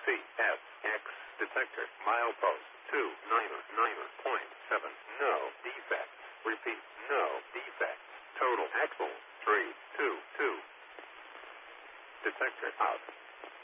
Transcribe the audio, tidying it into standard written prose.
CSX detector. Milepost 299.7. No defects. Repeat, no defects. Total axle 322. Detector out.